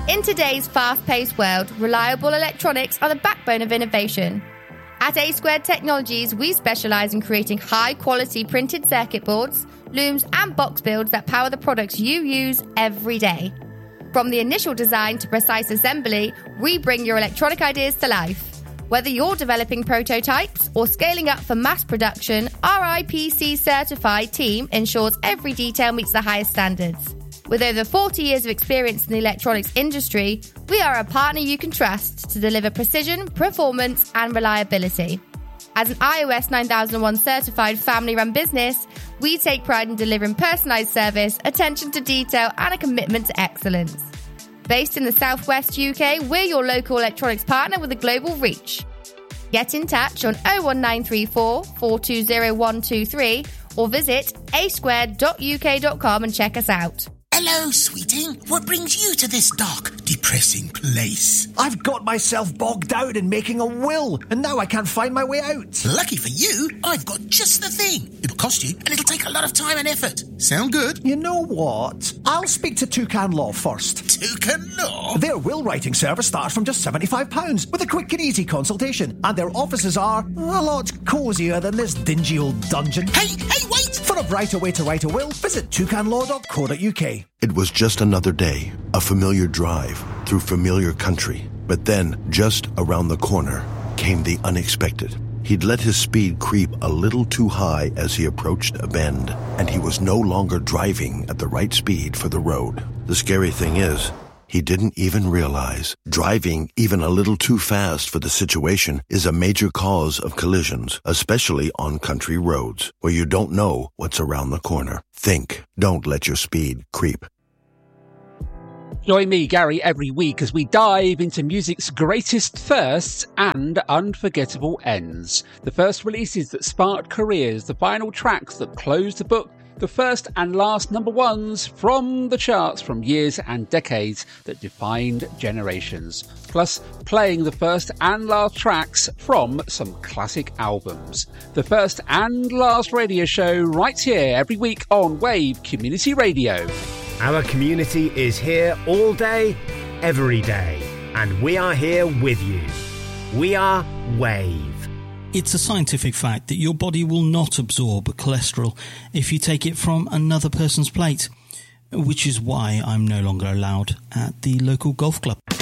In today's fast-paced world, reliable electronics are the backbone of innovation. At A Squared Technologies, we specialise in creating high-quality printed circuit boards, looms and box builds that power the products you use every day. From the initial design to precise assembly, we bring your electronic ideas to life. Whether you're developing prototypes or scaling up for mass production, our IPC certified team ensures every detail meets the highest standards. With over 40 years of experience in the electronics industry, we are a partner you can trust to deliver precision, performance, and reliability. As an iOS 9001 certified family-run business, we take pride in delivering personalised service, attention to detail, and a commitment to excellence. Based in the Southwest UK, we're your local electronics partner with a global reach. Get in touch on 01934 420 123 or visit asquared.uk.com and check us out. Hello, sweeting. What brings you to this dark, depressing place? I've got myself bogged down in making a will, and now I can't find my way out. Lucky for you, I've got just the thing. It'll cost you, and it'll take a lot of time and effort. Sound good? You know what? I'll speak to Toucan Law first. Toucan Law? Their will writing service starts from just £75 with a quick and easy consultation, and their offices are a lot cosier than this dingy old dungeon. Hey, wait! For a brighter way to write a will, visit toucanlaw.co.uk. It was just another day, a familiar drive through familiar country. But then, just around the corner, came the unexpected. He'd let his speed creep a little too high as he approached a bend, and he was no longer driving at the right speed for the road. The scary thing is, he didn't even realize driving even a little too fast for the situation is a major cause of collisions, especially on country roads where you don't know what's around the corner. Think, don't let your speed creep. Join me, Gary, every week as we dive into music's greatest firsts and unforgettable ends. The first releases that sparked careers, the final tracks that closed the book, the first and last number ones from the charts from years and decades that defined generations. Plus, playing the first and last tracks from some classic albums. The first and last radio show right here every week on Wave Community Radio. Our community is here all day, every day, and we are here with you. We are Wave. It's a scientific fact that your body will not absorb cholesterol if you take it from another person's plate, which is why I'm no longer allowed at the local golf club.